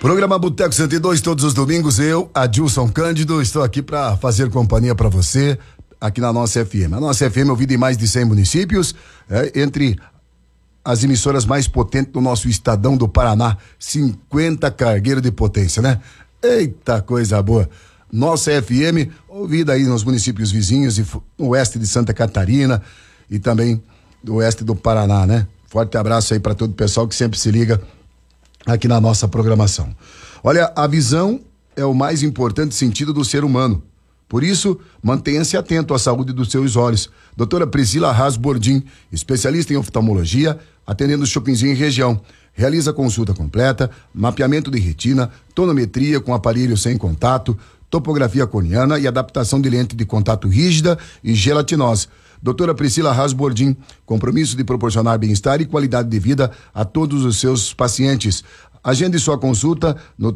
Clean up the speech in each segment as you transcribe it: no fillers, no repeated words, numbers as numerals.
Programa Boteco 102, todos os domingos, eu, Adilson Cândido, estou aqui para fazer companhia para você, aqui na nossa FM. A nossa FM é ouvida em mais de 100 municípios, entre as emissoras mais potentes do nosso estadão do Paraná, 50 cargueiros de potência, né? Eita, coisa boa. Nossa FM, ouvida aí nos municípios vizinhos, no oeste de Santa Catarina e também do oeste do Paraná, né? Forte abraço aí para todo o pessoal que sempre se liga aqui na nossa programação. Olha, a visão é o mais importante sentido do ser humano. Por isso, mantenha-se atento à saúde dos seus olhos. Doutora Priscila Haas Bordim, especialista em oftalmologia, atendendo o Shoppingzinho em região. Realiza consulta completa, mapeamento de retina, tonometria com aparelho sem contato, topografia corneana e adaptação de lente de contato rígida e gelatinosa. Doutora Priscila Haas Bordim, compromisso de proporcionar bem-estar e qualidade de vida a todos os seus pacientes. Agende sua consulta no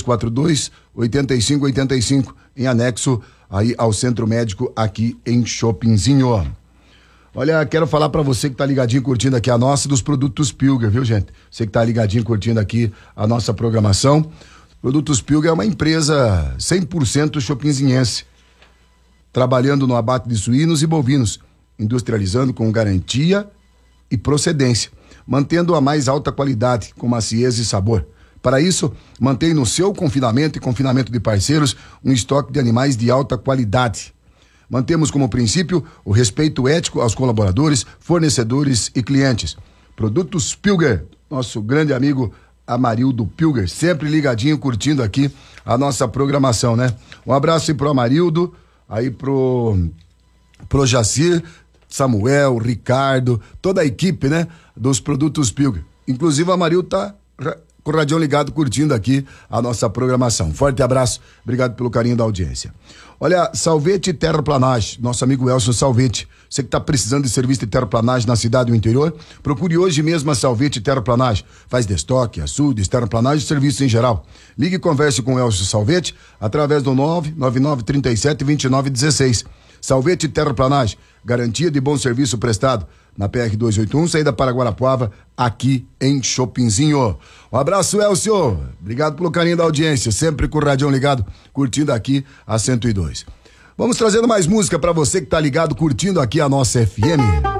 3242-8585, em anexo aí ao Centro Médico aqui em Shoppingzinho. Olha, quero falar para você que tá ligadinho curtindo aqui a nossa dos produtos Pilger, viu, gente? Você que tá ligadinho curtindo aqui a nossa programação. Produtos Pilger é uma empresa 100% shoppingzinhense, trabalhando no abate de suínos e bovinos, industrializando com garantia e procedência, mantendo a mais alta qualidade, com maciez e sabor. Para isso, mantém no seu confinamento e confinamento de parceiros um estoque de animais de alta qualidade. Mantemos como princípio o respeito ético aos colaboradores, fornecedores e clientes. Produtos Pilger, nosso grande amigo Amarildo Pilger, sempre ligadinho, curtindo aqui a nossa programação, né? Um abraço aí pro Amarildo, aí pro Jacir, Samuel, Ricardo, toda a equipe, né? Dos produtos Pilger. Inclusive, o Amarildo tá com o radião ligado, curtindo aqui a nossa programação. Forte abraço, obrigado pelo carinho da audiência. Olha, Salvete Terraplanagem, nosso amigo Elcio Salvete. Você que está precisando de serviço de terraplanagem na cidade ou interior, procure hoje mesmo a Salvete Terraplanagem. Faz destoque, açudes, terraplanagem e serviços em geral. Ligue e converse com o Elcio Salvete através do 99937-2916. Salvete Terraplanagem, garantia de bom serviço prestado na PR 281, saída para Guarapuava, aqui em Shoppingzinho. Um abraço, Elcio. Obrigado pelo carinho da audiência, sempre com o radião ligado, curtindo aqui a 102. Vamos trazendo mais música para você que tá ligado, curtindo aqui a nossa FM.